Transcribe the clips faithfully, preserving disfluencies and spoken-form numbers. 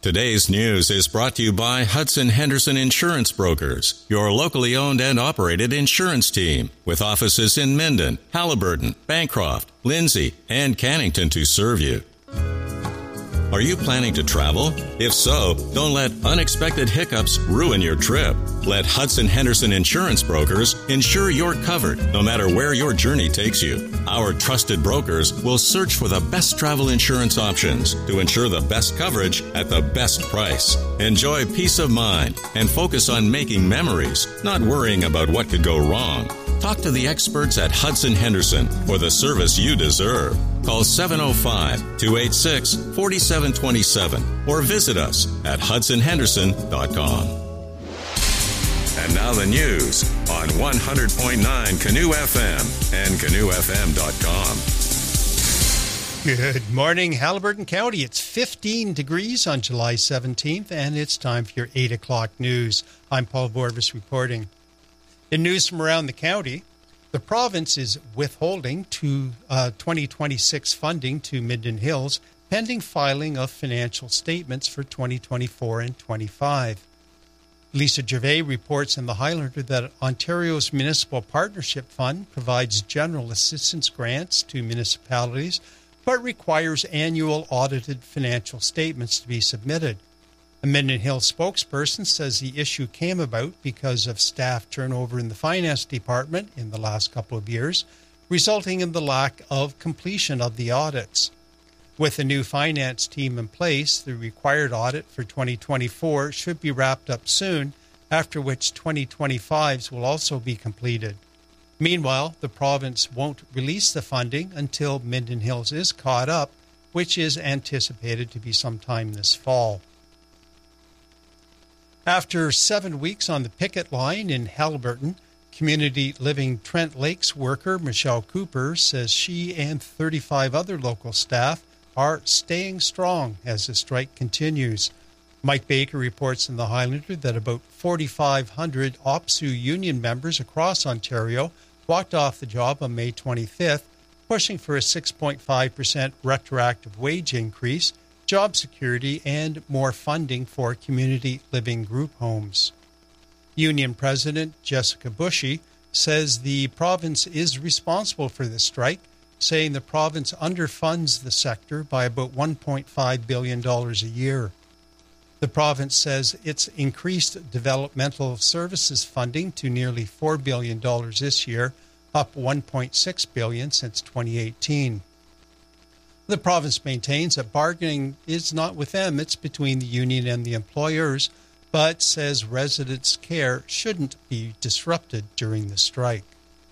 Today's news is brought to you by Hudson Henderson Insurance Brokers, your locally owned and operated insurance team, with offices in Minden, Haliburton, Bancroft, Lindsay, and Cannington to serve you. Are you planning to travel? If so, don't let unexpected hiccups ruin your trip. Let Hudson Henderson Insurance Brokers ensure you're covered no matter where your journey takes you. Our trusted brokers will search for the best travel insurance options to ensure the best coverage at the best price. Enjoy peace of mind and focus on making memories, not worrying about what could go wrong. Talk to the experts at Hudson Henderson for the service you deserve. Call seven oh five, two eight six, four seven two seven or visit us at hudson henderson dot com. And now the news on one hundred point nine Canoe F M and canoe f m dot com. Good morning, Haliburton County. It's fifteen degrees on July seventeenth, and it's time for your eight o'clock news. I'm Paul Borvis reporting. In news from around the county, the province is withholding to uh, twenty twenty-six funding to Minden Hills pending filing of financial statements for twenty twenty-four and twenty-five. Lisa Gervais reports in the Highlander that Ontario's Municipal Partnership Fund provides general assistance grants to municipalities, but requires annual audited financial statements to be submitted. A Minden Hills spokesperson says the issue came about because of staff turnover in the finance department in the last couple of years, resulting in the lack of completion of the audits. With a new finance team in place, the required audit for twenty twenty-four should be wrapped up soon, after which twenty twenty-fives will also be completed. Meanwhile, the province won't release the funding until Minden Hills is caught up, which is anticipated to be sometime this fall. After seven weeks on the picket line in Haliburton, Community Living Trent Lakes worker Michelle Cooper says she and thirty-five other local staff are staying strong as the strike continues. Mike Baker reports in the Highlander that about forty-five hundred O P S U union members across Ontario walked off the job on May twenty-fifth, pushing for a six point five percent retroactive wage increase, job security, and more funding for community living group homes. Union President Jessica Bushy says the province is responsible for the strike, saying the province underfunds the sector by about one point five billion dollars a year. The province says it's increased developmental services funding to nearly four billion dollars this year, up one point six billion dollars since twenty eighteen. The province maintains that bargaining is not with them, it's between the union and the employers, but says residents' care shouldn't be disrupted during the strike.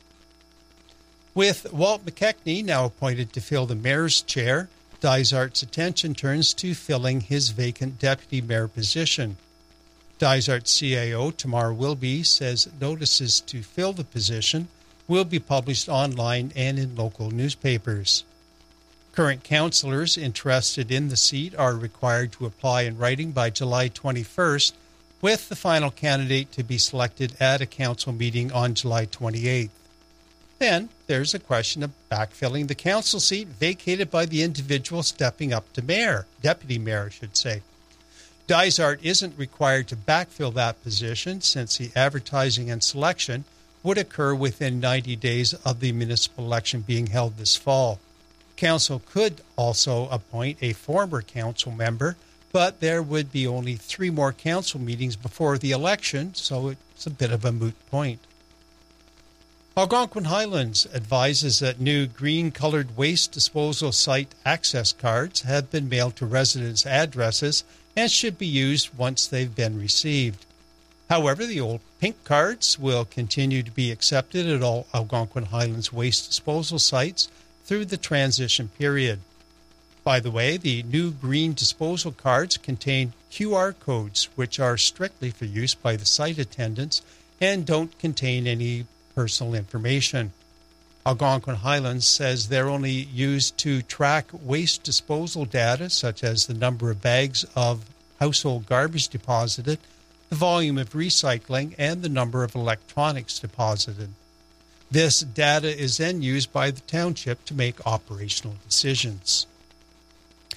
With Walt McKechnie now appointed to fill the mayor's chair, Dysart's attention turns to filling his vacant deputy mayor position. Dysart's C A O, Tamar Wilby, says notices to fill the position will be published online and in local newspapers. Current councillors interested in the seat are required to apply in writing by July twenty-first, with the final candidate to be selected at a council meeting on July twenty-eighth. Then there's a question of backfilling the council seat vacated by the individual stepping up to mayor, deputy mayor, I should say. Dysart isn't required to backfill that position since the advertising and selection would occur within ninety days of the municipal election being held this fall. Council could also appoint a former council member, but there would be only three more council meetings before the election, so it's a bit of a moot point. Algonquin Highlands advises that new green-colored waste disposal site access cards have been mailed to residents' addresses and should be used once they've been received. However, the old pink cards will continue to be accepted at all Algonquin Highlands waste disposal sites through the transition period. By the way, the new green disposal cards contain Q R codes, which are strictly for use by the site attendants and don't contain any personal information. Algonquin Highlands says they're only used to track waste disposal data, such as the number of bags of household garbage deposited, the volume of recycling, and the number of electronics deposited. This data is then used by the township to make operational decisions.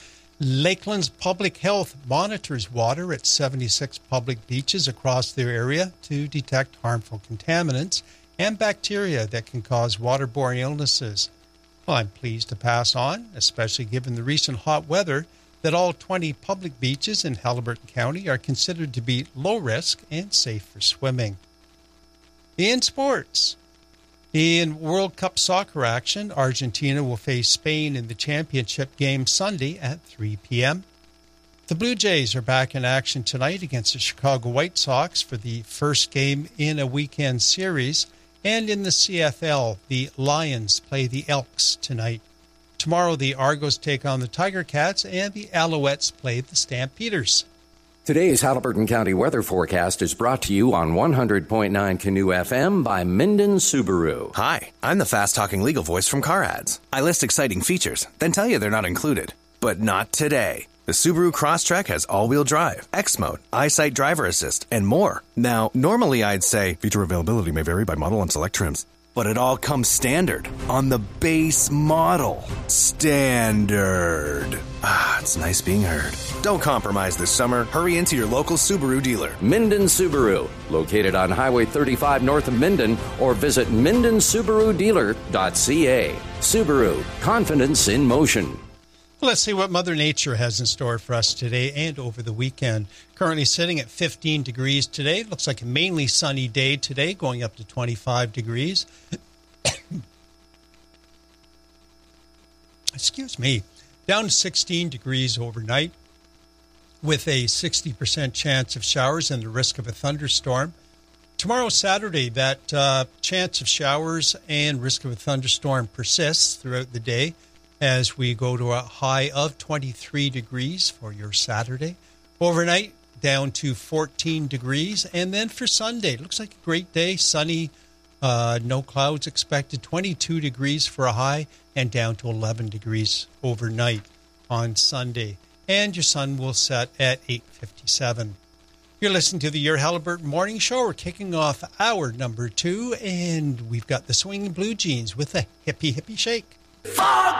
Lakeland's Public Health monitors water at seventy-six public beaches across their area to detect harmful contaminants and bacteria that can cause waterborne illnesses. Well, I'm pleased to pass on, especially given the recent hot weather, that all twenty public beaches in Haliburton County are considered to be low risk and safe for swimming. In sports, in World Cup soccer action, Argentina will face Spain in the championship game Sunday at three p.m. The Blue Jays are back in action tonight against the Chicago White Sox for the first game in a weekend series. And in the C F L, the Lions play the Elks tonight. Tomorrow, the Argos take on the Tiger Cats, and the Alouettes play the Stampeders. Today's Haliburton County weather forecast is brought to you on one hundred point nine Canoe F M by Minden Subaru. Hi, I'm the fast-talking legal voice from Car Ads. I list exciting features, then tell you they're not included. But not today. The Subaru Crosstrek has all-wheel drive, X-Mode, EyeSight Driver Assist, and more. Now, normally I'd say feature availability may vary by model and select trims. But it all comes standard on the base model. Standard. Ah, it's nice being heard. Don't compromise this summer. Hurry into your local Subaru dealer. Minden Subaru, located on Highway thirty-five north of Minden, or visit minden subaru dealer dot c a. Subaru, confidence in motion. Let's see what Mother Nature has in store for us today and over the weekend. Currently sitting at fifteen degrees today. Looks like a mainly sunny day today, going up to twenty-five degrees. Excuse me. Down to sixteen degrees overnight with a sixty percent chance of showers and the risk of a thunderstorm. Tomorrow, Saturday, that uh, chance of showers and risk of a thunderstorm persists throughout the day, as we go to a high of twenty-three degrees for your Saturday. Overnight, down to fourteen degrees. And then for Sunday, looks like a great day, sunny, uh, no clouds expected, twenty-two degrees for a high, and down to eleven degrees overnight on Sunday. And your sun will set at eight fifty-seven. You're listening to the Your Haliburton Morning Show. We're kicking off hour number two, and we've got the Swinging Blue Jeans with a hippie hippie shake. Fog